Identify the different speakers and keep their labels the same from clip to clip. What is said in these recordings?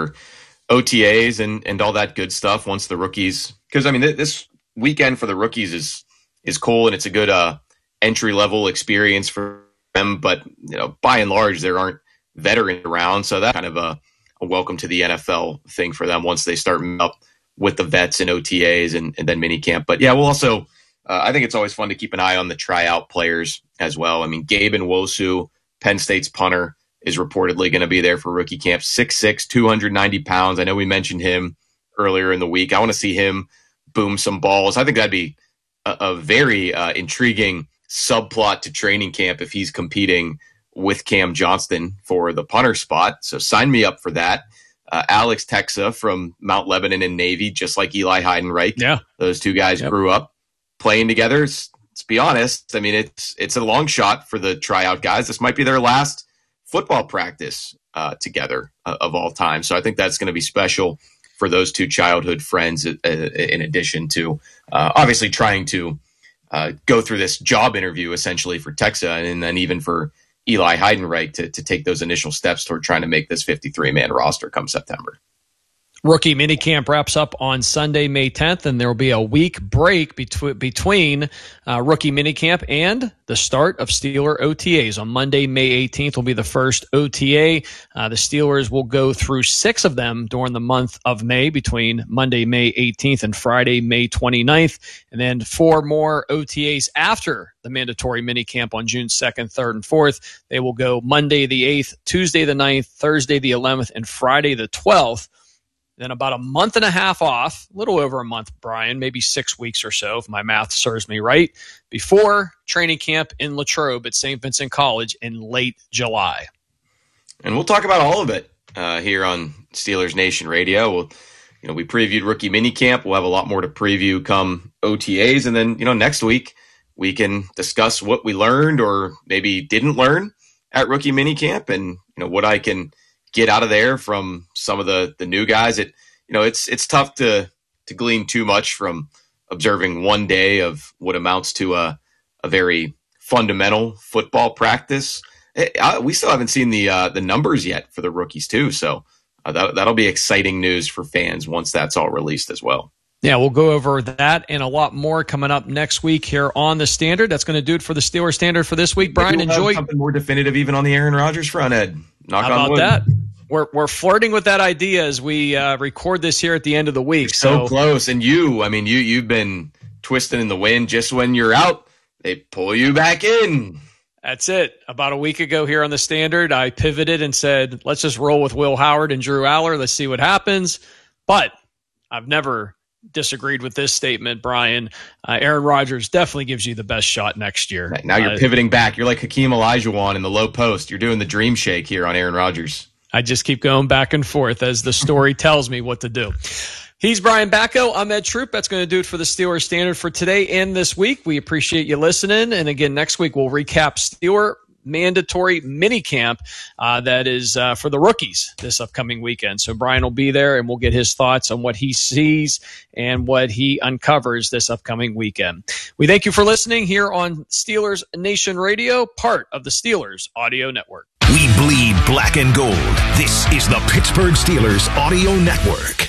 Speaker 1: for OTAs and all that good stuff once the rookies, because I mean this weekend for the rookies is cool and it's a good entry level experience for them, but by and large there aren't veterans around, so that's kind of a welcome to the NFL thing for them once they start up with the vets and OTAs and then minicamp. But yeah, we'll also I think it's always fun to keep an eye on the tryout players as well. I mean, Gabe Nwosu, Penn State's punter, is reportedly going to be there for rookie camp. 6'6", 290 pounds. I know we mentioned him earlier in the week. I want to see him boom some balls. I think that'd be a very intriguing subplot to training camp if he's competing with Cam Johnston for the punter spot. So sign me up for that. Alex Texa from Mount Lebanon and Navy, just like Eli Heidenreich. Yeah. Those two guys grew up playing together. Let's be honest. I mean, it's a long shot for the tryout guys. This might be their last football practice together of all time. So I think that's going to be special for those two childhood friends, in addition to obviously trying to go through this job interview essentially for Texa, and then even for Eli Heidenreich to take those initial steps toward trying to make this 53-man roster come September.
Speaker 2: Rookie minicamp wraps up on Sunday, May 10th, and there will be a week break between rookie minicamp and the start of Steeler OTAs. On Monday, May 18th will be the first OTA. The Steelers will go through 6 of them during the month of May, between Monday, May 18th and Friday, May 29th, and then 4 more OTAs after the mandatory minicamp on June 2nd, 3rd, and 4th. They will go Monday the 8th, Tuesday the 9th, Thursday the 11th, and Friday the 12th. Then about a month and a half off, a little over a month, Brian, maybe 6 weeks or so, if my math serves me right, before training camp in Latrobe at St. Vincent College in late July.
Speaker 1: And we'll talk about all of it here on Steelers Nation Radio. We previewed rookie minicamp. We'll have a lot more to preview come OTAs. And then, next week we can discuss what we learned or maybe didn't learn at rookie minicamp, and, what I can get out of there from some of the new guys. It's tough to glean too much from observing one day of what amounts to a very fundamental football practice. We still haven't seen the numbers yet for the rookies too, so that'll be exciting news for fans once that's all released as well.
Speaker 2: Yeah, we'll go over that and a lot more coming up next week here on The Standard. That's going to do it for the Steelers Standard for this week. Brian, enjoy
Speaker 1: something more definitive even on the Aaron Rodgers front, Ed. Knock on wood.
Speaker 2: How about that? We're flirting with that idea as we record this here at the end of the week.
Speaker 1: So close. And you've been twisting in the wind. Just when you're out, they pull you back in.
Speaker 2: That's it. About a week ago here on The Standard, I pivoted and said, let's just roll with Will Howard and Drew Aller. Let's see what happens. But I've never disagreed with this statement, Brian. Aaron Rodgers definitely gives you the best shot next year.
Speaker 1: Right, now you're pivoting back. You're like Hakeem Olajuwon in the low post. You're doing the dream shake here on Aaron Rodgers.
Speaker 2: I just keep going back and forth as the story tells me what to do. He's Brian Bacco. I'm Ed Troop. That's going to do it for the Steelers Standard for today and this week. We appreciate you listening. And again, next week we'll recap Steeler mandatory minicamp that is for the rookies this upcoming weekend. So Brian will be there, and we'll get his thoughts on what he sees and what he uncovers this upcoming weekend. We thank you for listening here on Steelers Nation Radio, part of the Steelers Audio Network.
Speaker 3: We bleed black and gold. This is the Pittsburgh Steelers Audio Network.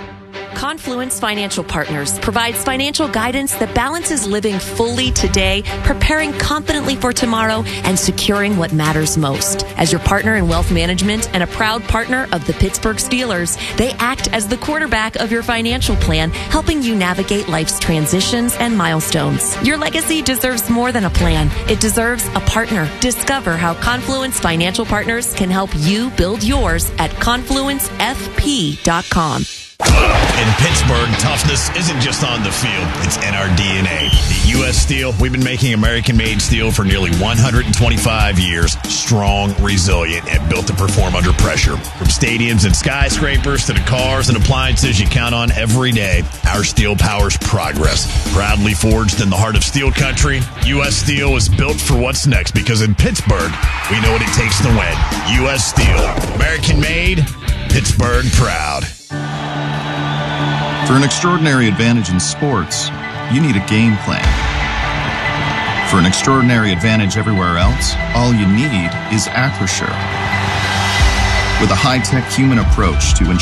Speaker 4: Confluence Financial Partners provides financial guidance that balances living fully today, preparing confidently for tomorrow, and securing what matters most. As your partner in wealth management and a proud partner of the Pittsburgh Steelers, they act as the quarterback of your financial plan, helping you navigate life's transitions and milestones. Your legacy deserves more than a plan. It deserves a partner. Discover how Confluence Financial Partners can help you build yours at confluencefp.com.
Speaker 5: In Pittsburgh, toughness isn't just on the field, it's in our DNA. At U.S. Steel, we've been making American-made steel for nearly 125 years. Strong, resilient, and built to perform under pressure. From stadiums and skyscrapers to the cars and appliances you count on every day, our steel powers progress. Proudly forged in the heart of steel country, U.S. Steel is built for what's next, because in Pittsburgh, we know what it takes to win. U.S. Steel, American-made, Pittsburgh proud.
Speaker 6: For an extraordinary advantage in sports, you need a game plan. For an extraordinary advantage everywhere else, all you need is Acrisure. With a high-tech human approach to ensure